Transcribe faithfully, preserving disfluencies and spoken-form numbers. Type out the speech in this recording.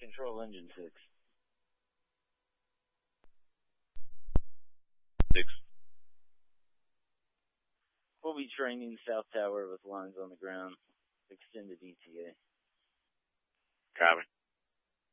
Control engine six. Six. We'll be training South Tower with lines on the ground. Extended E T A. Copy.